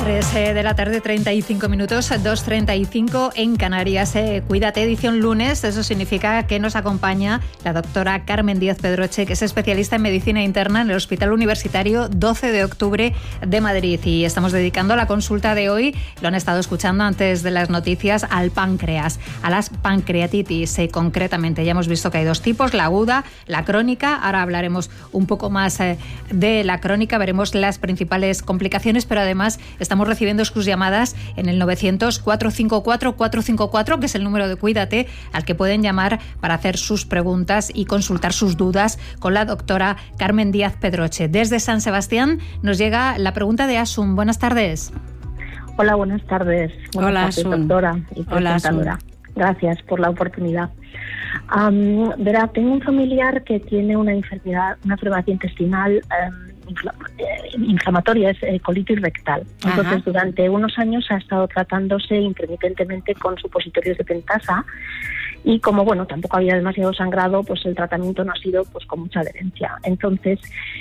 3 de la tarde, 35 minutos, 2:35 en Canarias. Cuídate, edición lunes. Eso significa que nos acompaña la doctora Carmen Díaz Pedroche, que es especialista en medicina interna en el Hospital Universitario 12 de octubre de Madrid. Y estamos dedicando la consulta de hoy, lo han estado escuchando antes de las noticias, al páncreas, a las pancreatitis. Concretamente, ya hemos visto que hay dos tipos, la aguda, la crónica. Ahora hablaremos un poco más de la crónica, veremos las principales complicaciones, pero además estamos recibiendo sus llamadas en el 900-454-454, que es el número de Cuídate, al que pueden llamar para hacer sus preguntas y consultar sus dudas con la doctora Carmen Díaz Pedroche. Desde San Sebastián nos llega la pregunta de Asun. Buenas tardes. Hola, buenas tardes. Hola, Asun. Doctora y presentadora. Gracias por la oportunidad. Verá, tengo un familiar que tiene una enfermedad intestinal inflamatoria, es colitis rectal. Entonces, durante unos años ha estado tratándose intermitentemente con supositorios de pentasa y como, bueno, tampoco había demasiado sangrado, pues el tratamiento no ha sido pues con mucha adherencia. Entonces,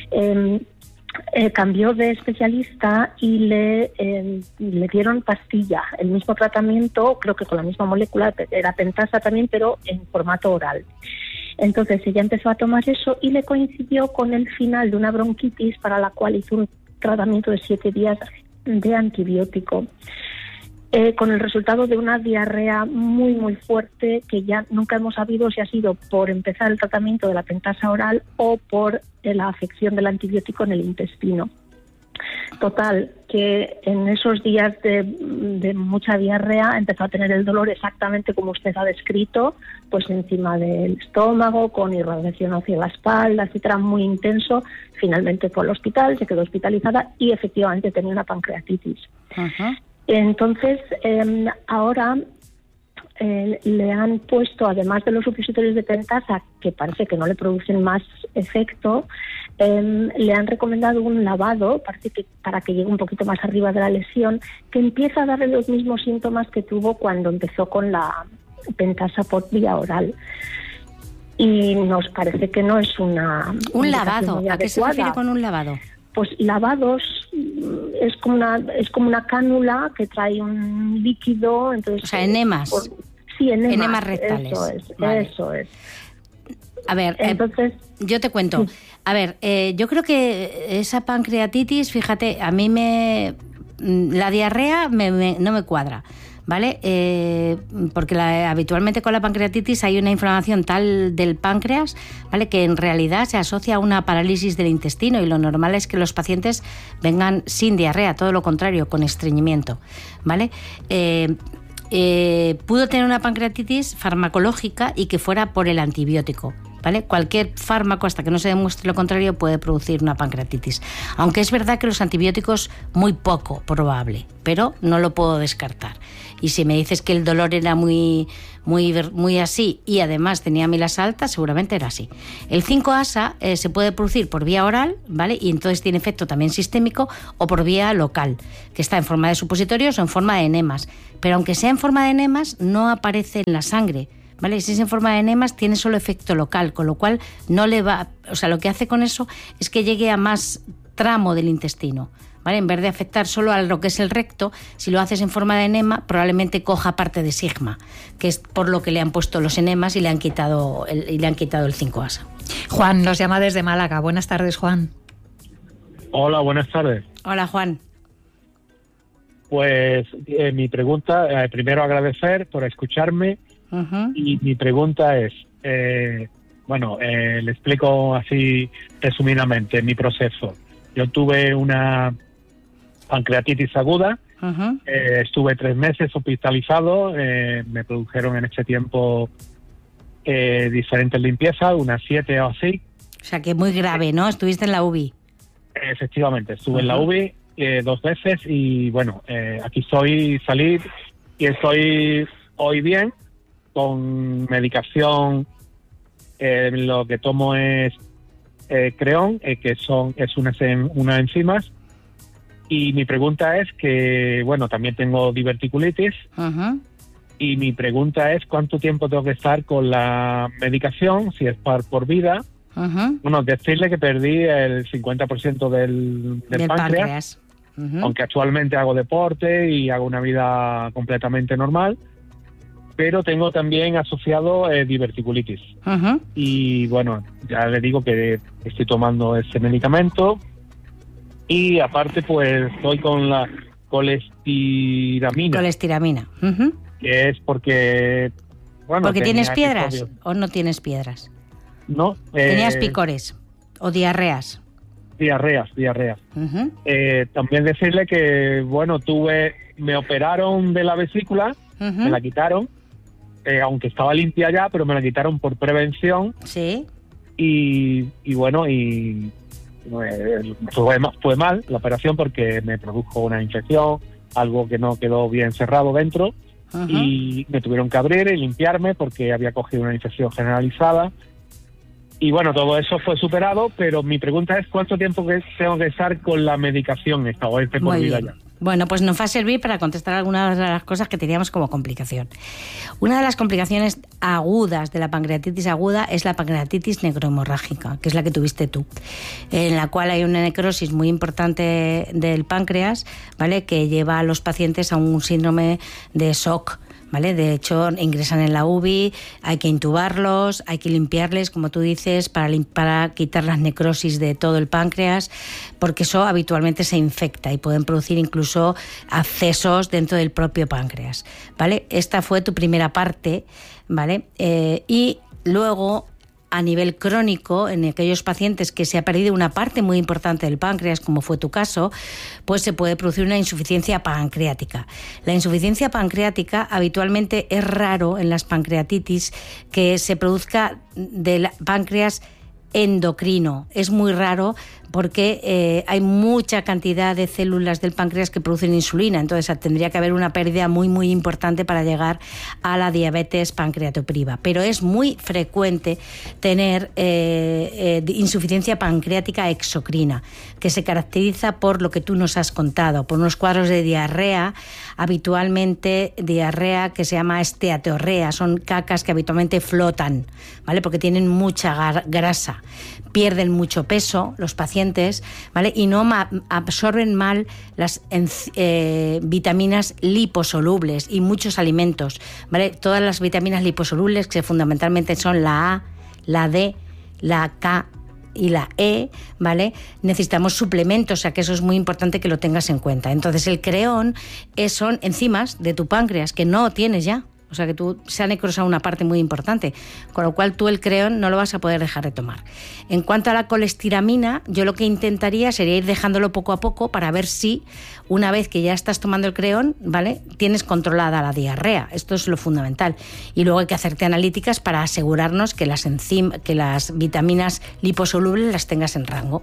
cambió de especialista y le dieron pastilla, el mismo tratamiento, creo que con la misma molécula, era pentasa también, pero en formato oral. Entonces ella empezó a tomar eso y le coincidió con el final de una bronquitis para la cual hizo un tratamiento de 7 días de antibiótico, con el resultado de una diarrea muy muy fuerte, que ya nunca hemos sabido si ha sido por empezar el tratamiento de la pentasa oral o por la afección del antibiótico en el intestino. Total, que en esos días de mucha diarrea empezó a tener el dolor exactamente como usted ha descrito, pues encima del estómago, con irradiación hacia la espalda, etcétera, muy intenso. Finalmente fue al hospital, se quedó hospitalizada y efectivamente tenía una pancreatitis. Entonces, ahora le han puesto, además de los supositorios de pentasa, que parece que no le producen más efecto, le han recomendado un lavado, parece que para que llegue un poquito más arriba de la lesión, que empieza a darle los mismos síntomas que tuvo cuando empezó con la pentasa por vía oral. Y nos parece que no es un lavado. ¿A qué se refiere con un lavado? Pues lavados es como una cánula que trae un líquido, entonces, o sea, enemas. Sí, enemas rectales. Eso es. A ver, entonces yo te cuento. A ver, yo creo que esa pancreatitis, fíjate, a mí la diarrea no me cuadra, ¿vale? Porque habitualmente con la pancreatitis hay una inflamación tal del páncreas, ¿vale?, que en realidad se asocia a una parálisis del intestino, y lo normal es que los pacientes vengan sin diarrea, todo lo contrario, con estreñimiento, ¿vale? Pudo tener una pancreatitis farmacológica y que fuera por el antibiótico, ¿vale? Cualquier fármaco, hasta que no se demuestre lo contrario, puede producir una pancreatitis. Aunque es verdad que los antibióticos, muy poco probable, pero no lo puedo descartar. Y si me dices que el dolor era muy así y además tenía amilas altas, seguramente era así. El 5-ASA se puede producir por vía oral, ¿vale? Y entonces tiene efecto también sistémico, o por vía local, que está en forma de supositorios o en forma de enemas. Pero aunque sea en forma de enemas, no aparece en la sangre, ¿vale? Si es en forma de enemas, tiene solo efecto local, con lo cual no le va, o sea, lo que hace con eso es que llegue a más tramo del intestino, ¿vale? En vez de afectar solo a lo que es el recto, si lo haces en forma de enema, probablemente coja parte de sigma, que es por lo que le han puesto los enemas y le han quitado el 5-ASA. Juan nos llama desde Málaga. Buenas tardes, Juan. Hola, buenas tardes. Hola, Juan. Pues mi pregunta, primero agradecer por escucharme. Y mi pregunta es, le explico así resumidamente mi proceso. Yo tuve una pancreatitis aguda, estuve 3 meses hospitalizado, me produjeron en ese tiempo diferentes limpiezas, unas 7 o así. O sea, que muy grave, ¿no? Estuviste en la UBI. Efectivamente, estuve en la UBI 2 veces y bueno, aquí salí y estoy hoy bien, con medicación. Lo que tomo es Creón, que es unas enzimas. Y mi pregunta es que, bueno, también tengo diverticulitis. Y mi pregunta es cuánto tiempo tengo que estar con la medicación, si es por vida. Bueno, decirle que perdí el 50% del páncreas. aunque actualmente hago deporte y hago una vida completamente normal, pero tengo también asociado diverticulitis. Y bueno, ya le digo que estoy tomando ese medicamento y aparte pues estoy con la colestiramina. Colestiramina. Que es porque... Bueno, ¿porque tienes piedras o no tienes piedras? No. ¿Tenías picores o diarreas? Diarreas. También decirle que, bueno, me operaron de la vesícula, me la quitaron, aunque estaba limpia ya, pero me la quitaron por prevención. Sí. Y bueno, fue mal la operación porque me produjo una infección, algo que no quedó bien cerrado dentro, y me tuvieron que abrir y limpiarme porque había cogido una infección generalizada. Y bueno, todo eso fue superado, pero mi pregunta es ¿cuánto tiempo tengo que estar con la medicación esta o este por vida ya? Bueno, pues nos va a servir para contestar algunas de las cosas que teníamos como complicación. Una de las complicaciones agudas de la pancreatitis aguda es la pancreatitis necrohemorrágica, que es la que tuviste tú, en la cual hay una necrosis muy importante del páncreas, ¿vale?, que lleva a los pacientes a un síndrome de shock, ¿vale? De hecho, ingresan en la UBI, hay que intubarlos, hay que limpiarles, como tú dices, para quitar las necrosis de todo el páncreas, porque eso habitualmente se infecta y pueden producir incluso abscesos dentro del propio páncreas, ¿vale? Esta fue tu primera parte, ¿vale? Y luego, a nivel crónico, en aquellos pacientes que se ha perdido una parte muy importante del páncreas, como fue tu caso, pues se puede producir una insuficiencia pancreática. La insuficiencia pancreática habitualmente es raro en las pancreatitis que se produzca del páncreas endocrino. Es muy raro porque hay mucha cantidad de células del páncreas que producen insulina, entonces tendría que haber una pérdida muy muy importante para llegar a la diabetes pancreatopriva, pero es muy frecuente tener insuficiencia pancreática exocrina, que se caracteriza por lo que tú nos has contado, por unos cuadros de diarrea, habitualmente diarrea que se llama esteatorrea, son cacas que habitualmente flotan, ¿vale?, porque tienen mucha grasa, pierden mucho peso los pacientes, ¿vale?, y no absorben mal las vitaminas liposolubles y muchos alimentos, ¿vale? Todas las vitaminas liposolubles, que fundamentalmente son la A, la D, la K y la E, ¿vale? Necesitamos suplementos, o sea que eso es muy importante que lo tengas en cuenta. Entonces el creón son enzimas de tu páncreas que no tienes ya. O sea que tú se ha necrosado una parte muy importante, con lo cual tú el creón no lo vas a poder dejar de tomar. En cuanto a la colestiramina, yo lo que intentaría sería ir dejándolo poco a poco para ver si, una vez que ya estás tomando el creón, ¿vale?, tienes controlada la diarrea. Esto es lo fundamental. Y luego hay que hacerte analíticas para asegurarnos que que las vitaminas liposolubles las tengas en rango.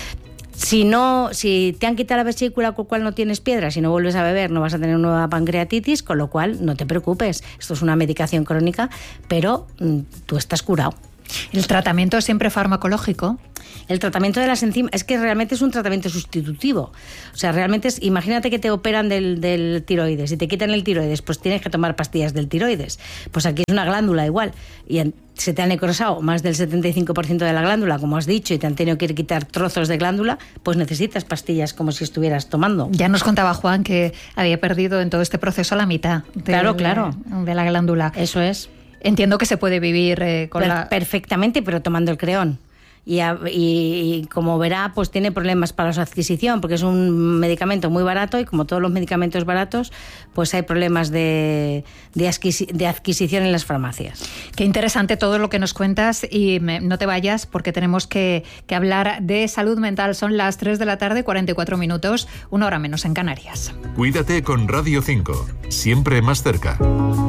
Si te han quitado la vesícula con la cual no tienes piedras y no vuelves a beber, no vas a tener nueva pancreatitis, con lo cual no te preocupes. Esto es una medicación crónica, pero tú estás curado. ¿El tratamiento es siempre farmacológico? El tratamiento de las enzimas es que realmente es un tratamiento sustitutivo. O sea, realmente imagínate que te operan del tiroides y te quitan el tiroides, pues tienes que tomar pastillas del tiroides. Pues aquí es una glándula igual y se te ha necrosado más del 75% de la glándula, como has dicho, y te han tenido que quitar trozos de glándula, pues necesitas pastillas como si estuvieras tomando. Ya nos contaba Juan que había perdido en todo este proceso la mitad de la glándula. Eso es. Entiendo que se puede vivir perfectamente, pero tomando el creón. Y como verá, pues tiene problemas para su adquisición, porque es un medicamento muy barato y como todos los medicamentos baratos, pues hay problemas de adquisición en las farmacias. Qué interesante todo lo que nos cuentas y no te vayas porque tenemos que hablar de salud mental. Son las 3 de la tarde, 44 minutos, 1 hora menos en Canarias. Cuídate con Radio 5, siempre más cerca.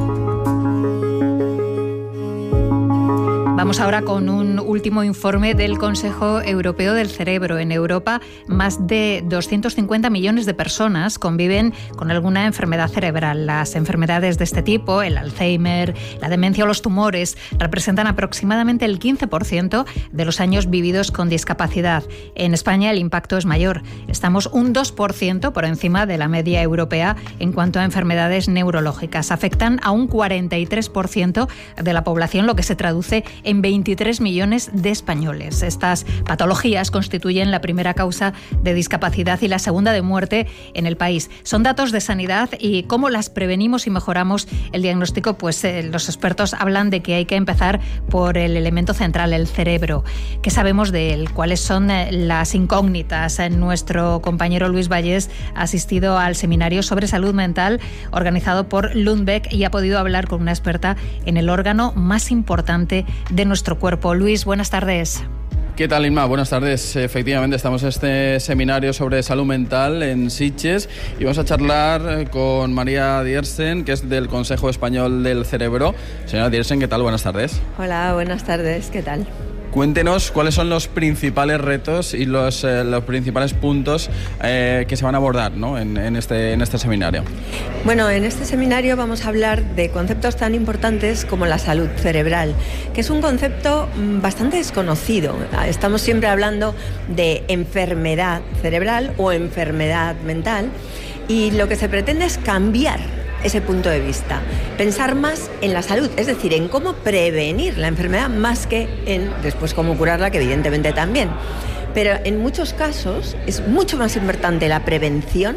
Vamos ahora con un último informe del Consejo Europeo del Cerebro. En Europa, más de 250 millones de personas conviven con alguna enfermedad cerebral. Las enfermedades de este tipo, el Alzheimer, la demencia o los tumores, representan aproximadamente el 15% de los años vividos con discapacidad. En España el impacto es mayor. Estamos un 2% por encima de la media europea en cuanto a enfermedades neurológicas. Afectan a un 43% de la población, lo que se traduce en 23 millones de españoles. Estas patologías constituyen la primera causa de discapacidad y la segunda de muerte en el país. Son datos de sanidad, y cómo las prevenimos y mejoramos el diagnóstico, pues los expertos hablan de que hay que empezar por el elemento central, el cerebro. ¿Qué sabemos de él? ¿Cuáles son las incógnitas? Nuestro compañero Luis Vallés ha asistido al seminario sobre salud mental organizado por Lundbeck y ha podido hablar con una experta en el órgano más importante de nuestro cuerpo. Luis, buenas tardes. ¿Qué tal, Inma? Buenas tardes. Efectivamente, estamos en este seminario sobre salud mental en Sitges y vamos a charlar con María Diersen, que es del Consejo Español del Cerebro. Señora Diersen, ¿qué tal? Buenas tardes. Hola, buenas tardes. ¿Qué tal? Cuéntenos cuáles son los principales retos y los principales puntos que se van a abordar, ¿no?, en este seminario. Bueno, en este seminario vamos a hablar de conceptos tan importantes como la salud cerebral, que es un concepto bastante desconocido. Estamos siempre hablando de enfermedad cerebral o enfermedad mental, y lo que se pretende es cambiar ese punto de vista, pensar más en la salud, es decir, en cómo prevenir la enfermedad más que en después cómo curarla, que evidentemente también. Pero en muchos casos es mucho más importante la prevención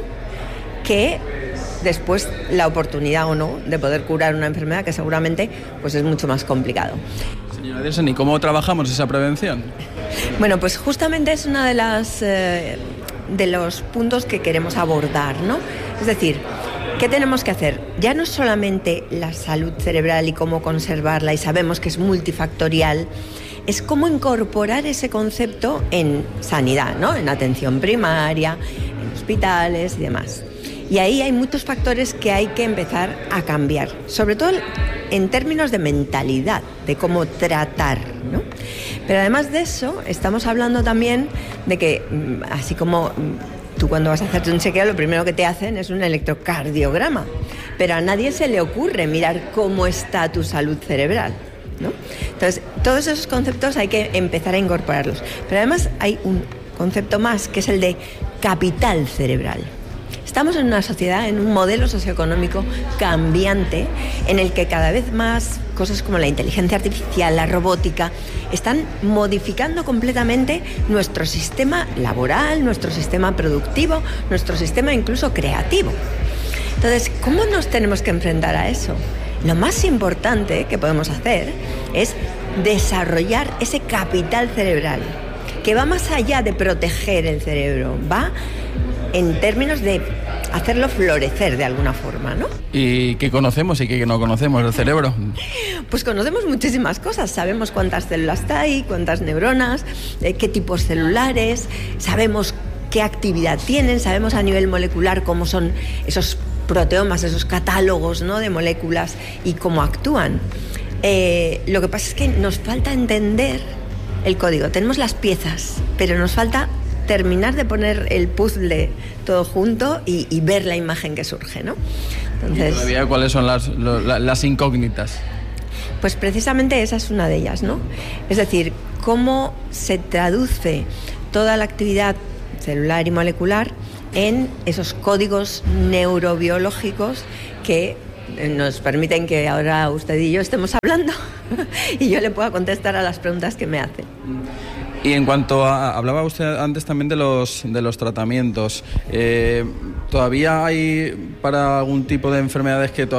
que después la oportunidad o no de poder curar una enfermedad que seguramente pues es mucho más complicado. Señora Diersen, ¿y cómo trabajamos esa prevención? Bueno, pues justamente es una de los puntos que queremos abordar, ¿no? Es decir, ¿qué tenemos que hacer? Ya no es solamente la salud cerebral y cómo conservarla, y sabemos que es multifactorial, es cómo incorporar ese concepto en sanidad, ¿no? En atención primaria, en hospitales y demás. Y ahí hay muchos factores que hay que empezar a cambiar, sobre todo en términos de mentalidad, de cómo tratar, ¿no? Pero además de eso, estamos hablando también de que, así como tú cuando vas a hacerte un chequeo, lo primero que te hacen es un electrocardiograma, pero a nadie se le ocurre mirar cómo está tu salud cerebral, ¿no? Entonces, todos esos conceptos hay que empezar a incorporarlos. Pero además hay un concepto más, que es el de capital cerebral. Estamos en una sociedad, en un modelo socioeconómico cambiante, en el que cada vez más cosas como la inteligencia artificial, la robótica, están modificando completamente nuestro sistema laboral, nuestro sistema productivo, nuestro sistema incluso creativo. Entonces, ¿cómo nos tenemos que enfrentar a eso? Lo más importante que podemos hacer es desarrollar ese capital cerebral, que va más allá de proteger el cerebro, va en términos de hacerlo florecer de alguna forma, ¿no? ¿Y qué conocemos y qué no conocemos del cerebro? Pues conocemos muchísimas cosas. Sabemos cuántas células hay, cuántas neuronas, qué tipos celulares, sabemos qué actividad tienen, sabemos a nivel molecular cómo son esos proteomas, esos catálogos, ¿no?, de moléculas y cómo actúan. Lo que pasa es que nos falta entender el código. Tenemos las piezas, pero nos falta terminar de poner el puzzle todo junto y ver la imagen que surge, ¿no? Entonces, ¿y todavía cuáles son las incógnitas? Pues precisamente esa es una de ellas, ¿no? Es decir, cómo se traduce toda la actividad celular y molecular en esos códigos neurobiológicos que nos permiten que ahora usted y yo estemos hablando y yo le pueda contestar a las preguntas que me hacen. Y en cuanto a, hablaba usted antes también de los tratamientos, ¿todavía hay para algún tipo de enfermedades que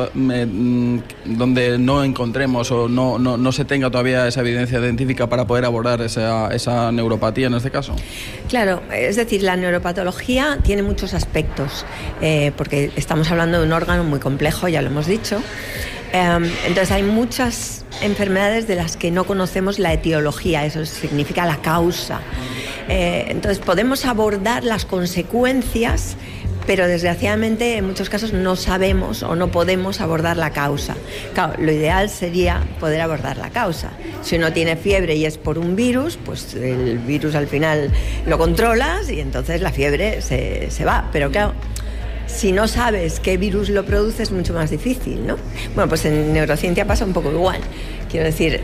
donde no encontremos o no se tenga todavía esa evidencia científica para poder abordar esa neuropatía en este caso? Claro, es decir, la neuropatología tiene muchos aspectos, porque estamos hablando de un órgano muy complejo, ya lo hemos dicho. Entonces hay muchas enfermedades de las que no conocemos la etiología, eso significa la causa. Entonces podemos abordar las consecuencias, pero desgraciadamente en muchos casos no sabemos o no podemos abordar la causa. Claro, lo ideal sería poder abordar la causa. Si uno tiene fiebre y es por un virus, pues el virus al final lo controlas y entonces la fiebre se va. Pero claro, si no sabes qué virus lo produce es mucho más difícil, ¿no? Bueno, pues en neurociencia pasa un poco igual. Quiero decir,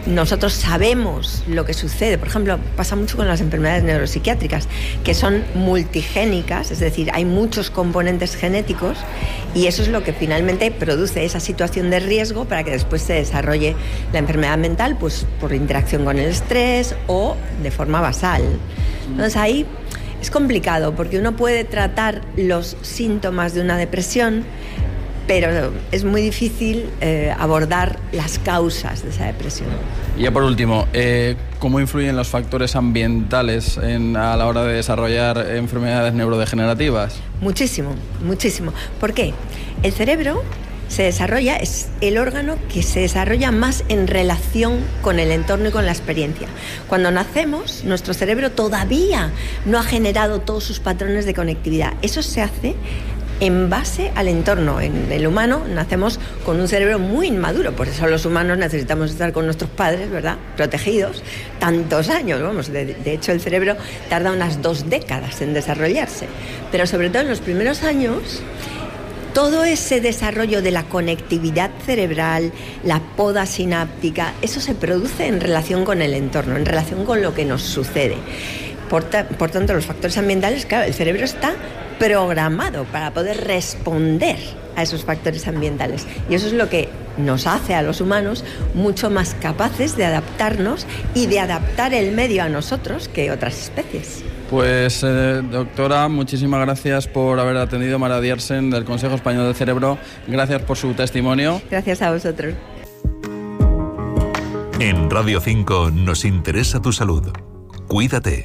nosotros sabemos lo que sucede. Por ejemplo, pasa mucho con las enfermedades neuropsiquiátricas, que son multigénicas, es decir, hay muchos componentes genéticos y eso es lo que finalmente produce esa situación de riesgo para que después se desarrolle la enfermedad mental, pues por interacción con el estrés o de forma basal. Entonces ahí es complicado porque uno puede tratar los síntomas de una depresión, pero es muy difícil abordar las causas de esa depresión. Y ya por último, ¿cómo influyen los factores ambientales a la hora de desarrollar enfermedades neurodegenerativas? Muchísimo, muchísimo. ¿Por qué? El cerebro se desarrolla, es el órgano que se desarrolla más en relación con el entorno y con la experiencia. Cuando nacemos, nuestro cerebro todavía no ha generado todos sus patrones de conectividad. Eso se hace en base al entorno. En el humano nacemos con un cerebro muy inmaduro, por eso los humanos necesitamos estar con nuestros padres, ¿verdad?, protegidos tantos años. Vamos, de hecho el cerebro tarda unas 2 décadas en desarrollarse, pero sobre todo en los primeros años todo ese desarrollo de la conectividad cerebral, la poda sináptica, eso se produce en relación con el entorno, en relación con lo que nos sucede. Por tanto, los factores ambientales, claro, el cerebro está programado para poder responder a esos factores ambientales. Y eso es lo que nos hace a los humanos mucho más capaces de adaptarnos y de adaptar el medio a nosotros que otras especies. Pues, doctora, muchísimas gracias por haber atendido. Mara Diersen, del Consejo Español del Cerebro. Gracias por su testimonio. Gracias a vosotros. En Radio 5 nos interesa tu salud. Cuídate.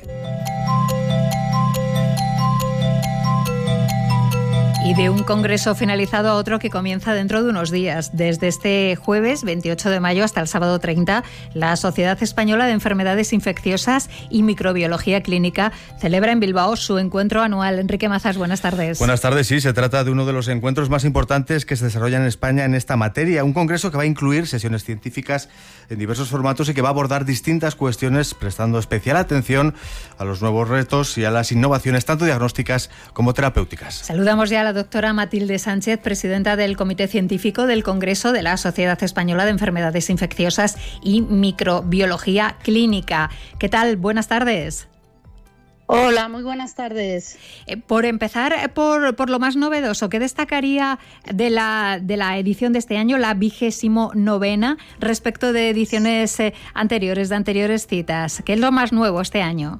Y de un congreso finalizado a otro que comienza dentro de unos días. Desde este jueves 28 de mayo hasta el sábado 30, la Sociedad Española de Enfermedades Infecciosas y Microbiología Clínica celebra en Bilbao su encuentro anual. Enrique Mazas, buenas tardes. Buenas tardes, sí, se trata de uno de los encuentros más importantes que se desarrollan en España en esta materia. Un congreso que va a incluir sesiones científicas en diversos formatos y que va a abordar distintas cuestiones, prestando especial atención a los nuevos retos y a las innovaciones tanto diagnósticas como terapéuticas. Saludamos ya a la doctora Matilde Sánchez, presidenta del Comité Científico del Congreso de la Sociedad Española de Enfermedades Infecciosas y Microbiología Clínica. ¿Qué tal? Buenas tardes. Hola, muy buenas tardes. Por empezar, por lo más novedoso, ¿qué destacaría de la edición de este año, la 29ª, respecto de ediciones anteriores, de anteriores citas? ¿Qué es lo más nuevo este año?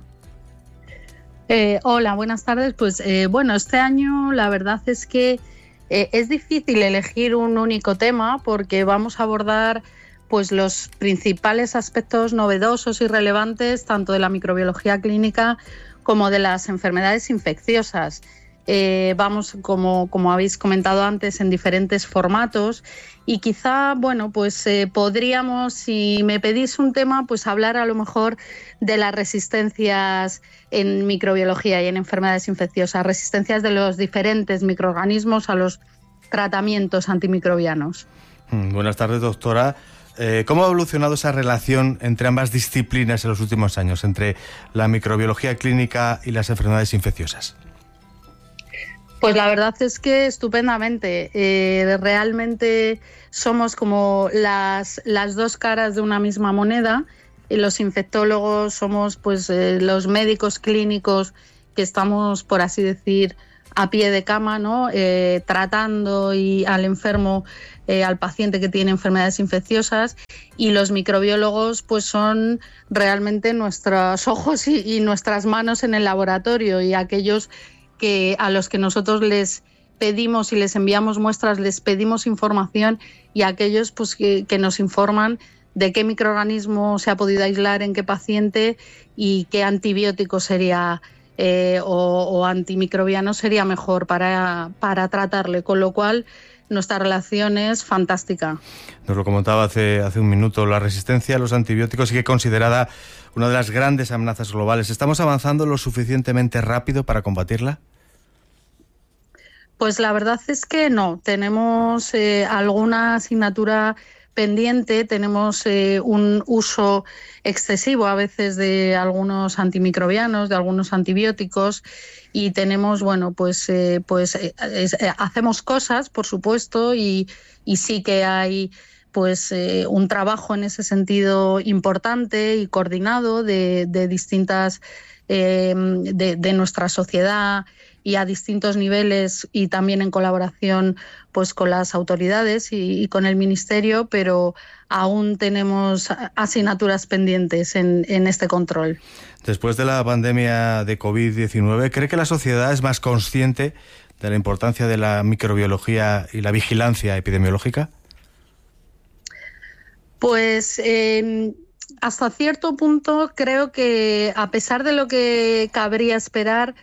Hola, buenas tardes. Pues bueno, este año la verdad es que es difícil elegir un único tema porque vamos a abordar pues los principales aspectos novedosos y relevantes tanto de la microbiología clínica como de las enfermedades infecciosas. Vamos, como habéis comentado antes, en diferentes formatos y quizá, bueno, pues podríamos, si me pedís un tema, pues hablar a lo mejor de las resistencias en microbiología y en enfermedades infecciosas, resistencias de los diferentes microorganismos a los tratamientos antimicrobianos. Buenas tardes, doctora. ¿Cómo ha evolucionado esa relación entre ambas disciplinas en los últimos años, entre la microbiología clínica y las enfermedades infecciosas? Pues la verdad es que estupendamente. Realmente somos como las dos caras de una misma moneda. Y los infectólogos somos pues los médicos clínicos que estamos, por así decir, a pie de cama, ¿no? Tratando al enfermo, al paciente que tiene enfermedades infecciosas, y los microbiólogos pues son realmente nuestros ojos y nuestras manos en el laboratorio, y aquellos a los que nosotros les pedimos y les enviamos muestras, les pedimos información, y aquellos pues que nos informan de qué microorganismo se ha podido aislar en qué paciente y qué antibiótico sería o antimicrobiano sería mejor para tratarle, con lo cual nuestra relación es fantástica. Nos lo comentaba hace un minuto, la resistencia a los antibióticos sigue considerada una de las grandes amenazas globales. ¿Estamos avanzando lo suficientemente rápido para combatirla? Pues la verdad es que no. Tenemos alguna asignatura pendiente, tenemos un uso excesivo a veces de algunos antimicrobianos, de algunos antibióticos, y tenemos, bueno, hacemos cosas, por supuesto, y sí que hay pues un trabajo en ese sentido importante y coordinado de distintas de nuestra sociedad y a distintos niveles, y también en colaboración pues con las autoridades y con el Ministerio, pero aún tenemos asignaturas pendientes en este control. Después de la pandemia de COVID-19, ¿cree que la sociedad es más consciente de la importancia de la microbiología y la vigilancia epidemiológica? Pues hasta cierto punto creo que, a pesar de lo que cabría esperar,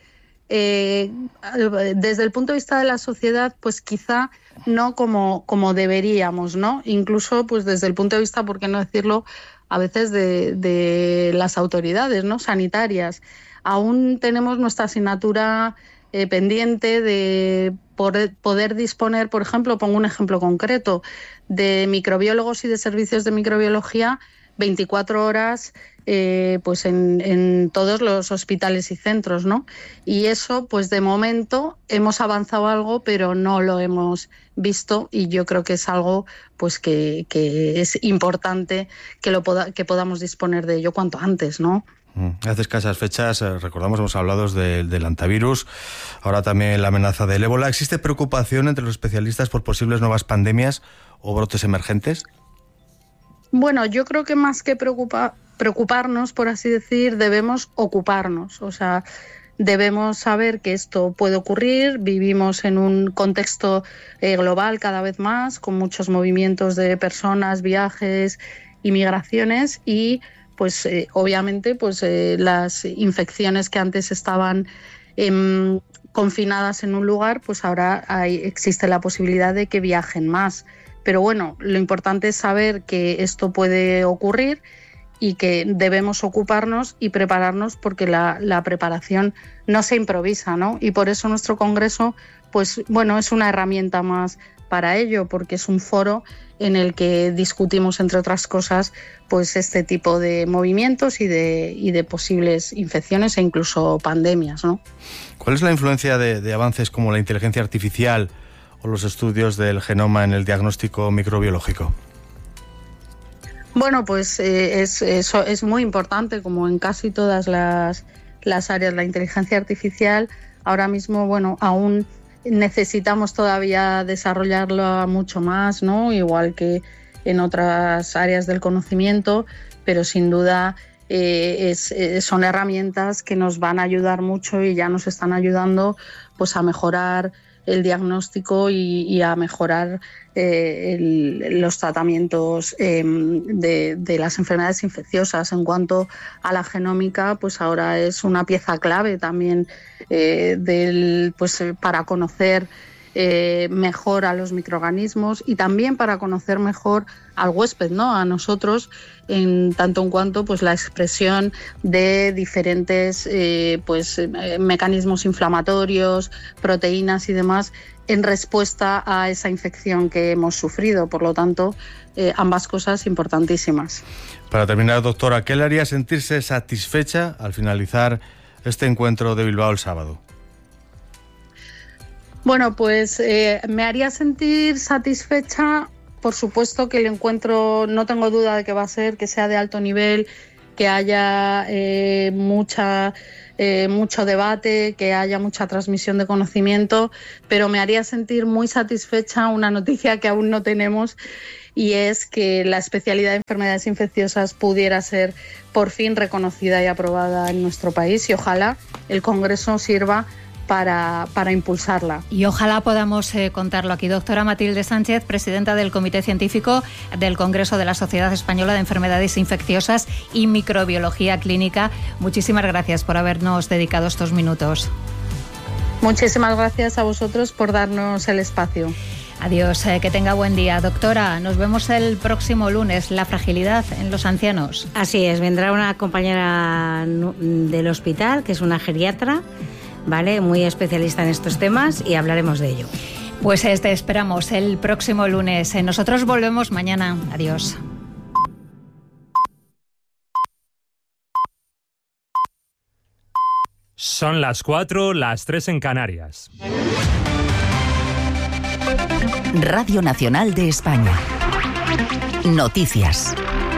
desde el punto de vista de la sociedad, pues quizá no como deberíamos, ¿no? Incluso pues desde el punto de vista, por qué no decirlo, a veces de las autoridades, ¿no?, sanitarias. Aún tenemos nuestra asignatura pendiente de poder disponer, por ejemplo, pongo un ejemplo concreto, de microbiólogos y de servicios de microbiología 24 horas pues en todos los hospitales y centros, ¿no? Y eso, pues de momento hemos avanzado algo, pero no lo hemos visto, y yo creo que es algo pues que es importante que podamos disponer de ello cuanto antes, ¿no? Hace escasas fechas, recordamos, hemos hablado del antivirus, ahora también la amenaza del ébola. ¿Existe preocupación entre los especialistas por posibles nuevas pandemias o brotes emergentes? Bueno, yo creo que más que preocuparnos, por así decir, debemos ocuparnos. O sea, debemos saber que esto puede ocurrir. Vivimos en un contexto global cada vez más, con muchos movimientos de personas, viajes y migraciones, y pues obviamente pues las infecciones que antes estaban confinadas en un lugar, pues ahora existe la posibilidad de que viajen más. Pero bueno, lo importante es saber que esto puede ocurrir y que debemos ocuparnos y prepararnos, porque la preparación no se improvisa, ¿no? Y por eso nuestro congreso, pues bueno, es una herramienta más para ello, porque es un foro en el que discutimos, entre otras cosas, pues este tipo de movimientos y de posibles infecciones e incluso pandemias, ¿no? ¿Cuál es la influencia de avances como la inteligencia artificial o los estudios del genoma en el diagnóstico microbiológico? Bueno, pues eso es muy importante, como en casi todas las áreas. La inteligencia artificial ahora mismo, bueno, aún necesitamos todavía desarrollarla mucho más, ¿no? Igual que en otras áreas del conocimiento, pero sin duda son herramientas que nos van a ayudar mucho y ya nos están ayudando pues a mejorar el diagnóstico y a mejorar los tratamientos de las enfermedades infecciosas. En cuanto a la genómica, pues ahora es una pieza clave también para conocer mejor a los microorganismos y también para conocer mejor al huésped, ¿no?, a nosotros, en tanto en cuanto pues la expresión de diferentes mecanismos inflamatorios, proteínas y demás en respuesta a esa infección que hemos sufrido. Por lo tanto, ambas cosas importantísimas. Para terminar, doctora, ¿qué le haría sentirse satisfecha al finalizar este encuentro de Bilbao el sábado? Bueno, pues me haría sentir satisfecha, por supuesto, que el encuentro, no tengo duda de que va a ser, que sea de alto nivel, que haya mucho debate, que haya mucha transmisión de conocimiento, pero me haría sentir muy satisfecha una noticia que aún no tenemos, y es que la especialidad de enfermedades infecciosas pudiera ser por fin reconocida y aprobada en nuestro país, y ojalá el Congreso sirva para impulsarla. Y ojalá podamos contarlo aquí. Doctora Matilde Sánchez, presidenta del Comité Científico del Congreso de la Sociedad Española de Enfermedades Infecciosas y Microbiología Clínica, muchísimas gracias por habernos dedicado estos minutos. Muchísimas gracias a vosotros por darnos el espacio. Adiós, que tenga buen día. Doctora, nos vemos el próximo lunes. La fragilidad en los ancianos. Así es, vendrá una compañera del hospital, que es una geriatra, ¿vale?, muy especialista en estos temas, y hablaremos de ello. Pues te esperamos el próximo lunes. Nosotros volvemos mañana. Adiós. Son las 4, las 3 en Canarias. Radio Nacional de España. Noticias.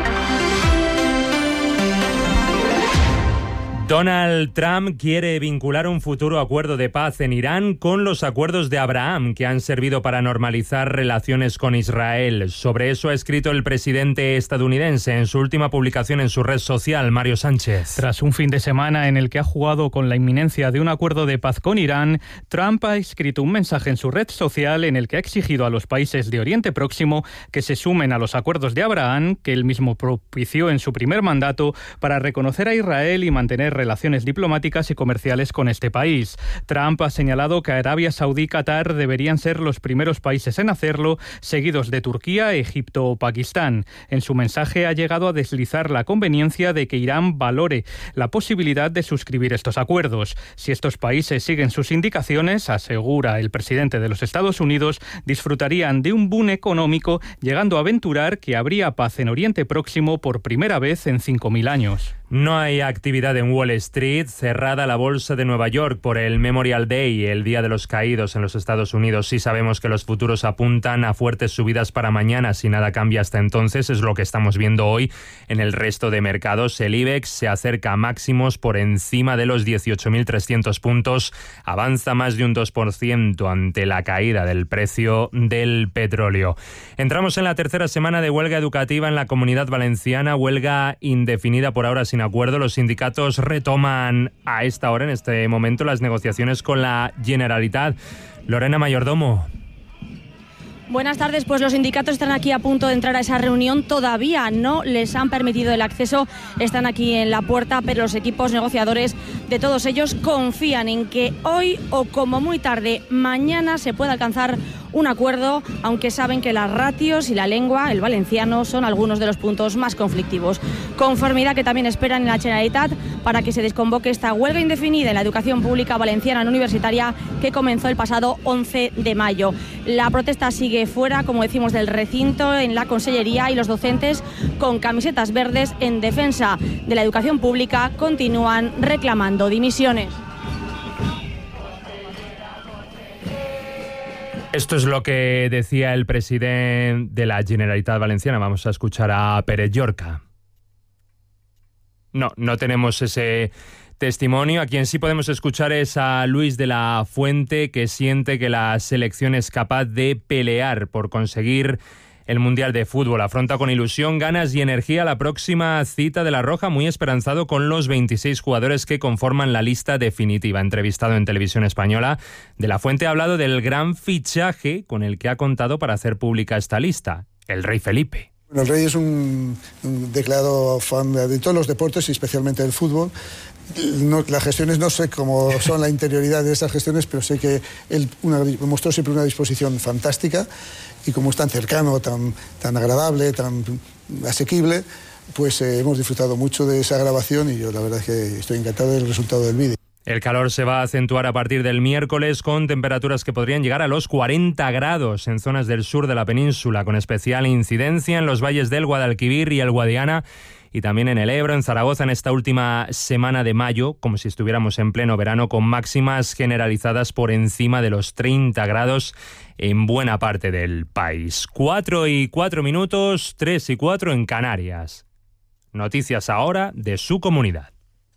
Donald Trump quiere vincular un futuro acuerdo de paz en Irán con los acuerdos de Abraham que han servido para normalizar relaciones con Israel. Sobre eso ha escrito el presidente estadounidense en su última publicación en su red social, Mario Sánchez. Tras un fin de semana en el que ha jugado con la inminencia de un acuerdo de paz con Irán, Trump ha escrito un mensaje en su red social en el que ha exigido a los países de Oriente Próximo que se sumen a los acuerdos de Abraham, que él mismo propició en su primer mandato, para reconocer a Israel y mantener relaciones diplomáticas y comerciales con este país. Trump ha señalado que Arabia Saudí y Qatar deberían ser los primeros países en hacerlo, seguidos de Turquía, Egipto o Pakistán. En su mensaje ha llegado a deslizar la conveniencia de que Irán valore la posibilidad de suscribir estos acuerdos. Si estos países siguen sus indicaciones, asegura el presidente de los Estados Unidos, disfrutarían de un boom económico, llegando a aventurar que habría paz en Oriente Próximo por primera vez en 5.000 años. No hay actividad en Wall Street, cerrada la bolsa de Nueva York por el Memorial Day, el Día de los Caídos en los Estados Unidos. Sí sabemos que los futuros apuntan a fuertes subidas para mañana, si nada cambia hasta entonces, es lo que estamos viendo hoy en el resto de mercados. El IBEX se acerca a máximos por encima de los 18.300 puntos, avanza más de un 2% ante la caída del precio del petróleo. Entramos en la tercera semana de huelga educativa en la Comunidad Valenciana, huelga indefinida por ahora sin acuerdo. Los sindicatos retoman a esta hora, en este momento, las negociaciones con la Generalitat. Lorena Mayordomo. Buenas tardes, pues los sindicatos están aquí a punto de entrar a esa reunión, todavía no les han permitido el acceso, están aquí en la puerta, pero los equipos negociadores de todos ellos confían en que hoy o como muy tarde mañana se pueda alcanzar un acuerdo, aunque saben que las ratios y la lengua, el valenciano, son algunos de los puntos más conflictivos. Conformidad que también esperan en la Generalitat para que se desconvoque esta huelga indefinida en la educación pública valenciana no universitaria que comenzó el pasado 11 de mayo. La protesta sigue fuera, como decimos, del recinto, en la Consellería, y los docentes con camisetas verdes en defensa de la educación pública continúan reclamando dimisiones. Esto es lo que decía el presidente de la Generalitat Valenciana. Vamos a escuchar a Pérez Llorca. No tenemos ese testimonio. A quien sí podemos escuchar es a Luis de la Fuente, que siente que la selección es capaz de pelear por conseguir el Mundial de Fútbol. Afronta con ilusión, ganas y energía la próxima cita de La Roja, muy esperanzado con los 26 jugadores que conforman la lista definitiva. Entrevistado en Televisión Española, de la Fuente ha hablado del gran fichaje con el que ha contado para hacer pública esta lista, el Rey Felipe. Bueno, el Rey es un declarado fan de todos los deportes y especialmente del fútbol. Las gestiones no sé cómo son la interioridad de esas gestiones, pero sé que él mostró siempre una disposición fantástica, y como es tan cercano, tan agradable, tan asequible, pues hemos disfrutado mucho de esa grabación, y yo la verdad es que estoy encantado del resultado del vídeo. El calor se va a acentuar a partir del miércoles, con temperaturas que podrían llegar a los 40 grados en zonas del sur de la península, con especial incidencia en los valles del Guadalquivir y el Guadiana, y también en el Ebro, en Zaragoza, en esta última semana de mayo, como si estuviéramos en pleno verano, con máximas generalizadas por encima de los 30 grados en buena parte del país. 4:04, 3:04 en Canarias. Noticias ahora de su comunidad.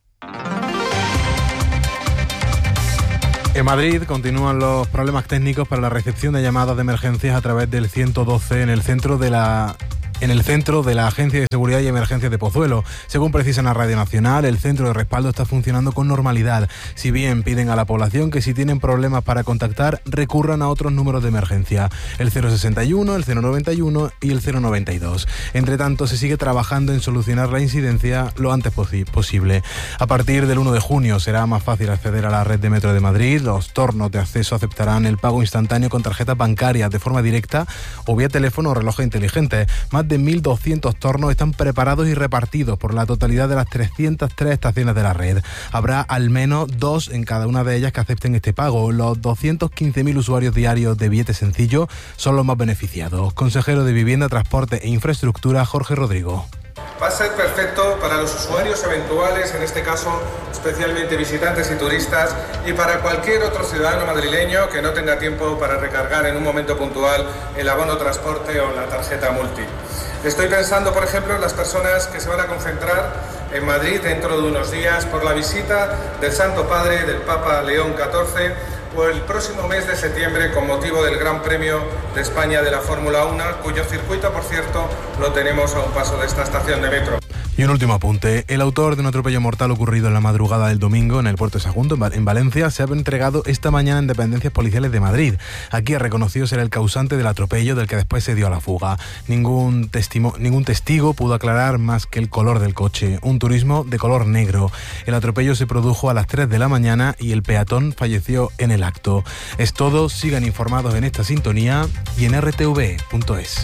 En Madrid continúan los problemas técnicos para la recepción de llamadas de emergencias a través del 112 en el centro de la Agencia de Seguridad y Emergencias de Pozuelo. Según precisa la Radio Nacional, el centro de respaldo está funcionando con normalidad, si bien piden a la población que si tienen problemas para contactar recurran a otros números de emergencia, el 061, el 091 y el 092. Entre tanto, se sigue trabajando en solucionar la incidencia lo antes posible. A partir del 1 de junio será más fácil acceder a la red de metro de Madrid. Los tornos de acceso aceptarán el pago instantáneo con tarjetas bancarias de forma directa o vía teléfono o reloj inteligente. Más de 1.200 tornos están preparados y repartidos por la totalidad de las 303 estaciones de la red. Habrá al menos 2 en cada una de ellas que acepten este pago. Los 215.000 usuarios diarios de billete sencillo son los más beneficiados. Consejero de Vivienda, Transporte e Infraestructura, Jorge Rodrigo. va a ser perfecto para los usuarios eventuales, en este caso especialmente visitantes y turistas, y para cualquier otro ciudadano madrileño que no tenga tiempo para recargar en un momento puntual el abono transporte o la tarjeta multi. Estoy pensando, por ejemplo, en las personas que se van a concentrar en Madrid dentro de unos días por la visita del Santo Padre, del Papa León XIV, o el próximo mes de septiembre con motivo del Gran Premio de España de la Fórmula 1, cuyo circuito, por cierto, lo tenemos a un paso de esta estación de metro. Y un último apunte. El autor de un atropello mortal ocurrido en la madrugada del domingo en el puerto de Sagunto, en Valencia, se ha entregado esta mañana en dependencias policiales de Madrid. Aquí ha reconocido ser el causante del atropello, del que después se dio a la fuga. Ningún testigo pudo aclarar más que el color del coche, un turismo de color negro. El atropello se produjo a las 3 de la mañana y el peatón falleció en el acto. Es todo, sigan informados en esta sintonía y en rtv.es.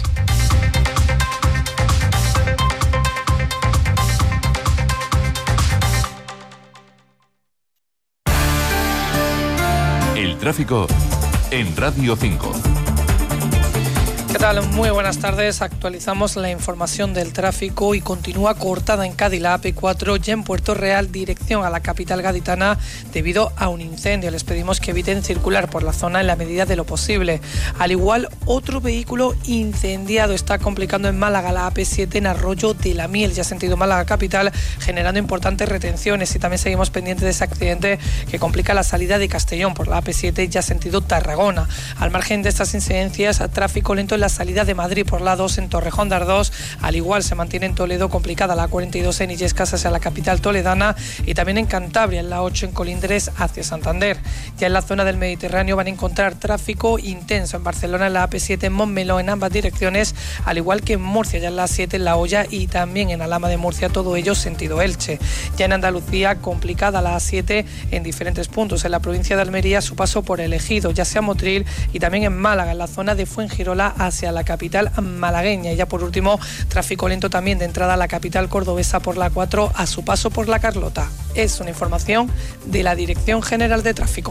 El tráfico en Radio 5. ¿Qué tal? Muy buenas tardes. Actualizamos la información del tráfico y continúa cortada en Cádiz la AP4 ya en Puerto Real, dirección a la capital gaditana, debido a un incendio. Les pedimos que eviten circular por la zona en la medida de lo posible. Al igual, otro vehículo incendiado está complicando en Málaga la AP7 en Arroyo de la Miel, ya sentido Málaga capital, generando importantes retenciones. Y también seguimos pendientes de ese accidente que complica la salida de Castellón por la AP7 ya sentido Tarragona. Al margen de estas incidencias, tráfico lento en la salida de Madrid por la 2 en Torrejón de Ardoz. Al igual se mantiene en Toledo complicada la 42 en Illescas hacia la capital toledana, y también en Cantabria en la 8 en Colindres hacia Santander. Ya en la zona del Mediterráneo van a encontrar tráfico intenso en Barcelona en la AP7 en Montmeló en ambas direcciones, al igual que en Murcia ya en la 7 en La Hoya y también en Alhama de Murcia, todo ello sentido Elche. Ya en Andalucía complicada la A7 en diferentes puntos. En la provincia de Almería su paso por El Ejido, ya sea Motril, y también en Málaga en la zona de Fuengirola hacia la capital malagueña. Y ya por último, tráfico lento también de entrada a la capital cordobesa por la 4 a su paso por la Carlota. Es una información de la Dirección General de Tráfico.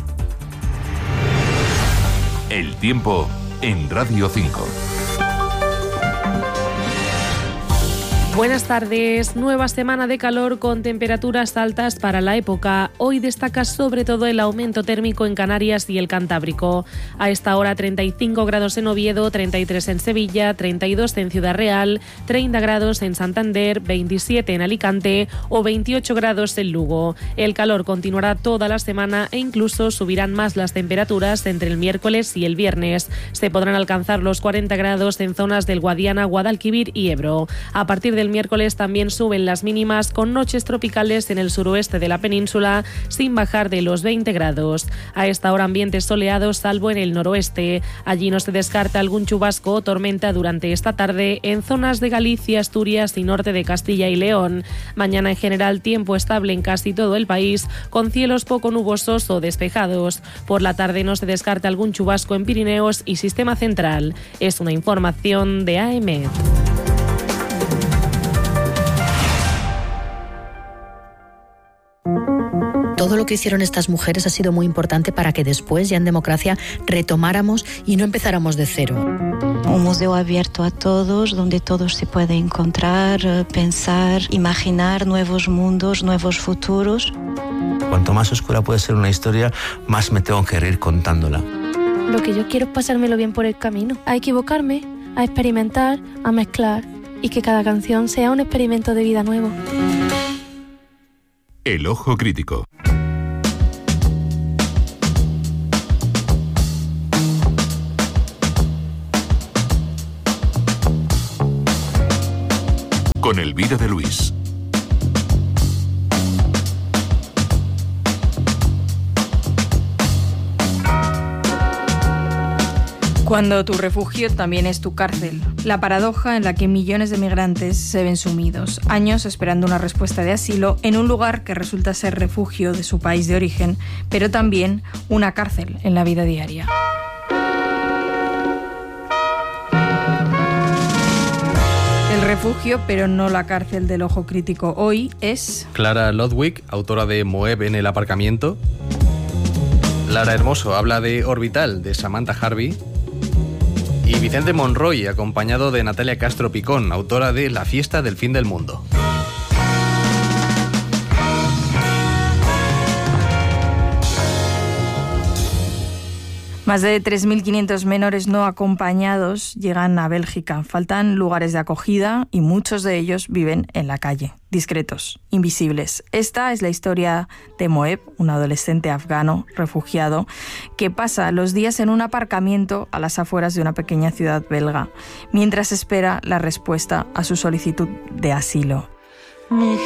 El tiempo en Radio 5. Buenas tardes. Nueva semana de calor con temperaturas altas para la época. Hoy destaca sobre todo el aumento térmico en Canarias y el Cantábrico. A esta hora 35 grados en Oviedo, 33 en Sevilla, 32 en Ciudad Real, 30 grados en Santander, 27 en Alicante o 28 grados en Lugo. El calor continuará toda la semana e incluso subirán más las temperaturas entre el miércoles y el viernes. Se podrán alcanzar los 40 grados en zonas del Guadiana, Guadalquivir y Ebro. A partir del miércoles también suben las mínimas, con noches tropicales en el suroeste de la península sin bajar de los 20 grados. A esta hora ambientes soleados salvo en el noroeste. Allí no se descarta algún chubasco o tormenta durante esta tarde en zonas de Galicia, Asturias y norte de Castilla y León. Mañana en general tiempo estable en casi todo el país, con cielos poco nubosos o despejados. Por la tarde no se descarta algún chubasco en Pirineos y Sistema Central. Es una información de AEMET. Todo lo que hicieron estas mujeres ha sido muy importante para que después, ya en democracia, retomáramos y no empezáramos de cero. Un museo abierto a todos, donde todos se pueden encontrar, pensar, imaginar nuevos mundos, nuevos futuros. Cuanto más oscura puede ser una historia, más me tengo que reír contándola. Lo que yo quiero es pasármelo bien por el camino, a equivocarme, a experimentar, a mezclar, y que cada canción sea un experimento de vida nuevo. El ojo crítico. Con Elvira de Luis. Cuando tu refugio también es tu cárcel. La paradoja en la que millones de migrantes se ven sumidos, años esperando una respuesta de asilo en un lugar que resulta ser refugio de su país de origen, pero también una cárcel en la vida diaria. El refugio, pero no la cárcel del ojo crítico hoy es... Clara Lodwick, autora de Moeb en el aparcamiento. Lara Hermoso habla de Orbital, de Samantha Harvey. Y Vicente Monroy, acompañado de Natalia Castro Picón, autora de La fiesta del fin del mundo. Más de 3.500 menores no acompañados llegan a Bélgica. Faltan lugares de acogida y muchos de ellos viven en la calle, discretos, invisibles. Esta es la historia de Moeb, un adolescente afgano refugiado que pasa los días en un aparcamiento a las afueras de una pequeña ciudad belga, mientras espera la respuesta a su solicitud de asilo.